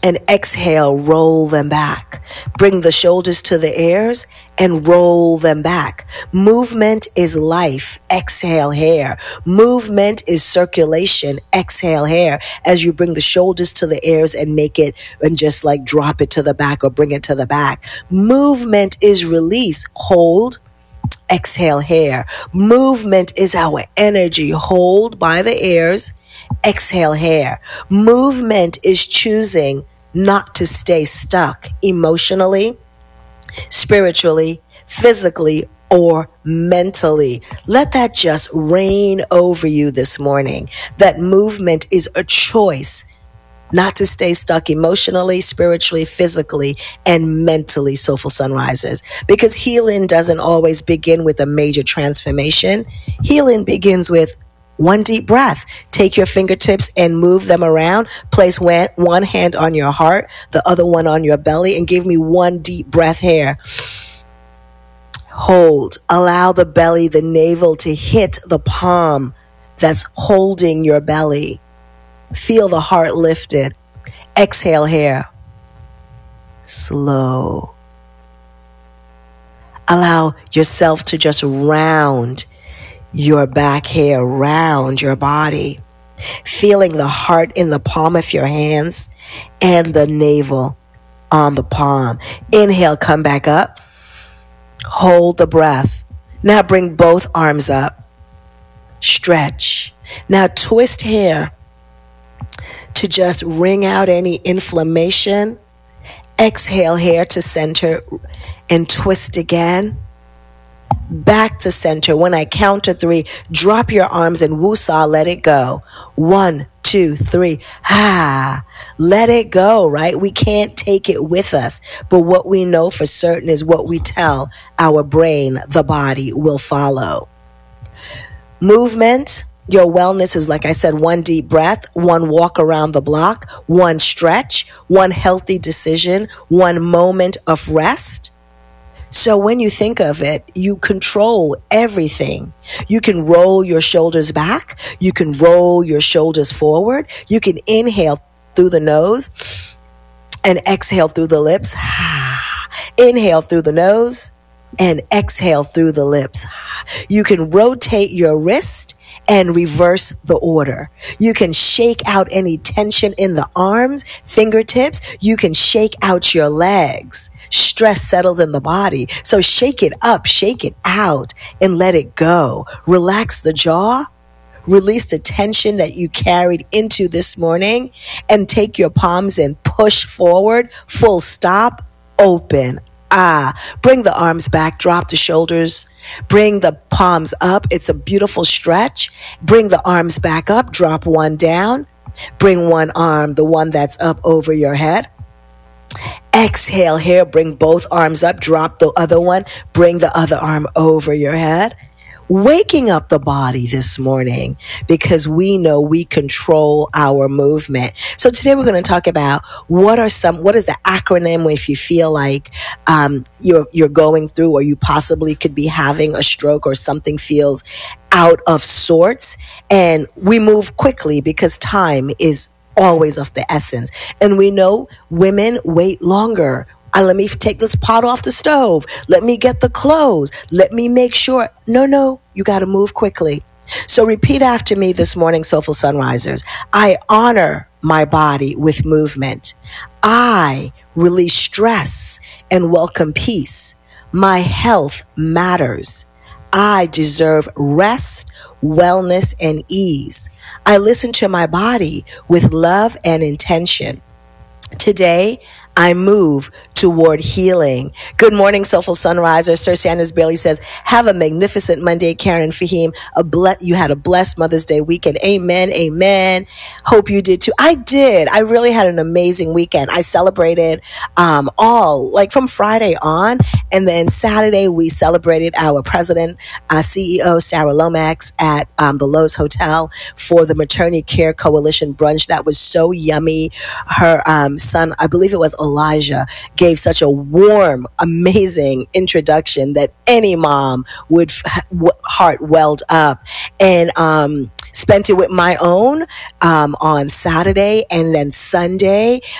And exhale, roll them back. Bring the shoulders to the ears and roll them back. Movement is life. Exhale, hair. Movement is circulation. Exhale, hair. As you bring the shoulders to the ears and make it and just like drop it to the back or bring it to the back. Movement is release. Hold. Exhale, hair. Movement is our energy. Hold by the ears. Exhale, hair. Movement is choosing not to stay stuck emotionally, spiritually, physically, or mentally. Let that just reign over you this morning. That movement is a choice not to stay stuck emotionally, spiritually, physically, and mentally, Soulful Sunrisers. Because healing doesn't always begin with a major transformation. Healing begins with one deep breath. Take your fingertips and move them around. Place one hand on your heart, the other one on your belly, and give me one deep breath here. Hold. Allow the belly, the navel to hit the palm that's holding your belly. Feel the heart lifted. Exhale here. Slow. Allow yourself to just round your back hair, round your body. Feeling the heart in the palm of your hands and the navel on the palm. Inhale, come back up. Hold the breath. Now bring both arms up. Stretch. Now twist here to just wring out any inflammation. Exhale here to center and twist again. Back to center. When I count to 3, drop your arms and woosah, let it go. 1, 2, 3. Let it go, right? We can't take it with us. But what we know for certain is what we tell our brain, the body will follow. Movement. Your wellness is, like I said, one deep breath, one walk around the block, one stretch, one healthy decision, one moment of rest. So when you think of it, you control everything. You can roll your shoulders back. You can roll your shoulders forward. You can inhale through the nose and exhale through the lips. Inhale through the nose and exhale through the lips. You can rotate your wrist and reverse the order. You can shake out any tension in the arms, fingertips. You can shake out your legs. Stress settles in the body. So shake it up, shake it out, and let it go. Relax the jaw. Release the tension that you carried into this morning and take your palms and push forward. Full stop. Open. Bring the arms back, drop the shoulders, bring the palms up. It's a beautiful stretch. Bring the arms back up, drop one down, bring one arm, the one that's up over your head. Exhale here, bring both arms up, drop the other one, bring the other arm over your head. Waking up the body this morning because we know we control our movement. So today we're going to talk about what is the acronym if you feel like you're going through or you possibly could be having a stroke or something feels out of sorts. And we move quickly because time is always of the essence. And we know women wait longer. Let me take this pot off the stove. Let me get the clothes. Let me make sure. No, you got to move quickly. So repeat after me this morning, Soulful Sunrisers. I honor my body with movement. I release stress and welcome peace. My health matters. I deserve rest, wellness, and ease. I listen to my body with love and intention. Today, I move toward healing. Good morning, Soulful Sunriser. Sir Sanders Bailey says, have a magnificent Monday, Karen and Fahim. You had a blessed Mother's Day weekend. Amen. Amen. Hope you did too. I did. I really had an amazing weekend. I celebrated from Friday on. And then Saturday, we celebrated our president, CEO, Sarah Lomax, at the Lowe's Hotel for the Maternity Care Coalition brunch. That was so yummy. Her son, I believe it was Elijah, gave such a warm, amazing introduction that any mom would heart welled up. And spent it with my own on Saturday, and then Sunday